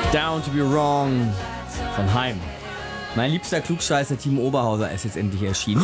Down to be wrong von Heim. Mein liebster Klugscheißer Timo Oberhauser ist jetzt endlich erschienen.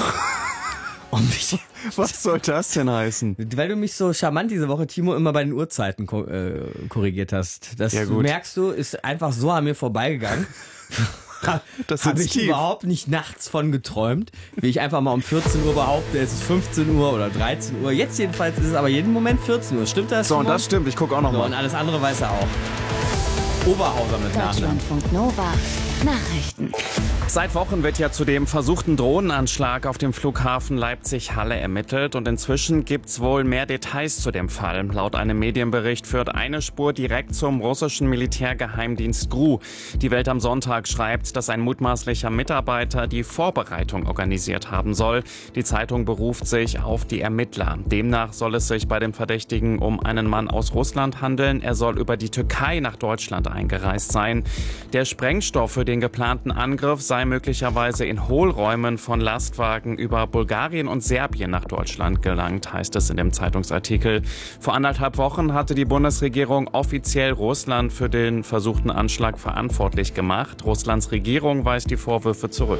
Was soll das denn heißen? Weil du mich so charmant diese Woche, Timo, immer bei den Uhrzeiten korrigiert hast. Das merkst du, ist einfach so an mir vorbeigegangen. Das habe ich überhaupt nicht nachts von geträumt, wie ich einfach mal um 14 Uhr behaupte, es ist 15 Uhr oder 13 Uhr. Jetzt jedenfalls ist es aber jeden Moment 14 Uhr. Stimmt das? So, und das stimmt. Ich gucke auch noch mal. Und alles andere weiß er auch. Oberhauser mit Nachnamen. Deutschlandfunk Nova Nachrichten. Seit Wochen wird ja zu dem versuchten Drohnenanschlag auf dem Flughafen Leipzig-Halle ermittelt und inzwischen gibt's wohl mehr Details zu dem Fall. Laut einem Medienbericht führt eine Spur direkt zum russischen Militärgeheimdienst GRU. Die Welt am Sonntag schreibt, dass ein mutmaßlicher Mitarbeiter die Vorbereitung organisiert haben soll. Die Zeitung beruft sich auf die Ermittler. Demnach soll es sich bei dem Verdächtigen um einen Mann aus Russland handeln. Er soll über die Türkei nach Deutschland eingereist sein. Der Sprengstoff für den geplanten Angriff sei möglicherweise in Hohlräumen von Lastwagen über Bulgarien und Serbien nach Deutschland gelangt, heißt es in dem Zeitungsartikel. Vor 1,5 Wochen hatte die Bundesregierung offiziell Russland für den versuchten Anschlag verantwortlich gemacht. Russlands Regierung weist die Vorwürfe zurück.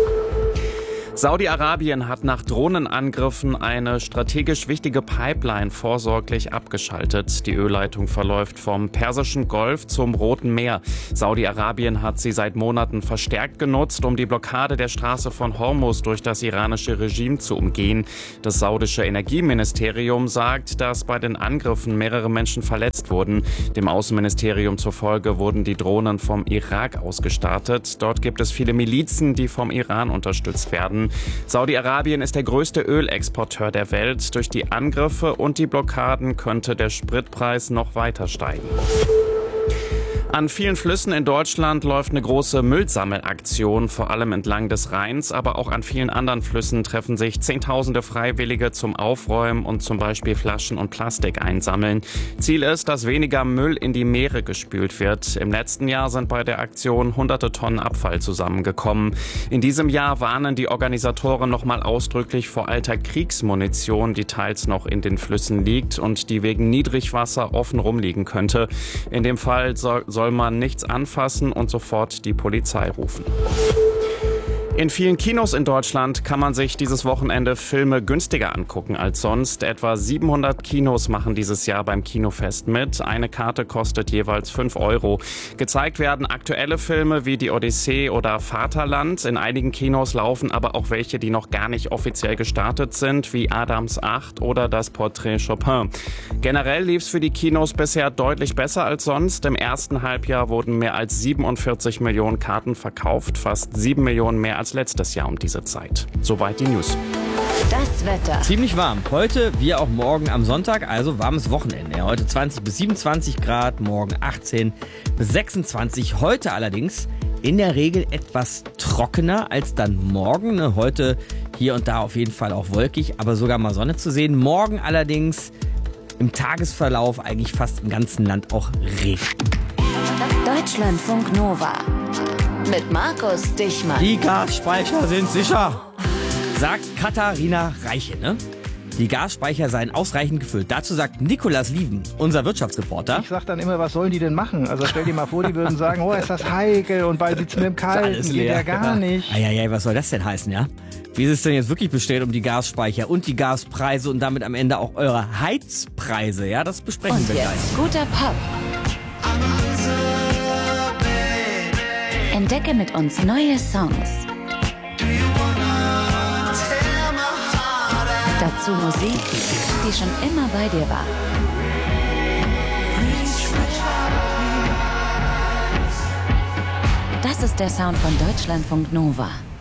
Saudi-Arabien hat nach Drohnenangriffen eine strategisch wichtige Pipeline vorsorglich abgeschaltet. Die Ölleitung verläuft vom Persischen Golf zum Roten Meer. Saudi-Arabien hat sie seit Monaten verstärkt genutzt, um die Blockade der Straße von Hormuz durch das iranische Regime zu umgehen. Das saudische Energieministerium sagt, dass bei den Angriffen mehrere Menschen verletzt wurden. Dem Außenministerium zufolge wurden die Drohnen vom Irak aus gestartet. Dort gibt es viele Milizen, die vom Iran unterstützt werden. Saudi-Arabien ist der größte Ölexporteur der Welt. Durch die Angriffe und die Blockaden könnte der Spritpreis noch weiter steigen. An vielen Flüssen in Deutschland läuft eine große Müllsammelaktion, vor allem entlang des Rheins, aber auch an vielen anderen Flüssen treffen sich Zehntausende Freiwillige zum Aufräumen und zum Beispiel Flaschen und Plastik einsammeln. Ziel ist, dass weniger Müll in die Meere gespült wird. Im letzten Jahr sind bei der Aktion hunderte Tonnen Abfall zusammengekommen. In diesem Jahr warnen die Organisatoren nochmal ausdrücklich vor alter Kriegsmunition, die teils noch in den Flüssen liegt und die wegen Niedrigwasser offen rumliegen könnte. In dem Fall soll man nichts anfassen und sofort die Polizei rufen. In vielen Kinos in Deutschland kann man sich dieses Wochenende Filme günstiger angucken als sonst. Etwa 700 Kinos machen dieses Jahr beim Kinofest mit. Eine Karte kostet jeweils 5 €. Gezeigt werden aktuelle Filme wie die Odyssee oder Vaterland. In einigen Kinos laufen aber auch welche, die noch gar nicht offiziell gestartet sind, wie Adams 8 oder das Porträt Chopin. Generell lief es für die Kinos bisher deutlich besser als sonst. Im ersten Halbjahr wurden mehr als 47 Millionen Karten verkauft, fast 7 Millionen mehr als letztes Jahr um diese Zeit. Soweit die News. Das Wetter. Ziemlich warm. Heute wie auch morgen am Sonntag, also warmes Wochenende. Heute 20 bis 27 Grad, morgen 18 bis 26. Heute allerdings in der Regel etwas trockener als dann morgen. Heute hier und da auf jeden Fall auch wolkig, aber sogar mal Sonne zu sehen. Morgen allerdings im Tagesverlauf eigentlich fast im ganzen Land auch Regen. Deutschlandfunk Nova mit Markus Dichmann. Die Gasspeicher sind sicher, sagt Katharina Reiche, ne? Die Gasspeicher seien ausreichend gefüllt. Dazu sagt Nikolas Lieven, unser Wirtschaftsreporter. Ich sag dann immer, was sollen die denn machen? Also stell dir mal vor, die würden sagen, oh, ist das heikel und bald sitzt mir im Kalten, geht ja gar nicht. Eieiei, was soll das denn heißen, ja? Wie ist es denn jetzt wirklich bestellt um die Gasspeicher und die Gaspreise und damit am Ende auch eure Heizpreise? Ja, das besprechen Und wir gleich. jetzt guter Pop. Entdecke mit uns neue Songs. Dazu Musik, die schon immer bei dir war. Das ist der Sound von Deutschlandfunk Nova.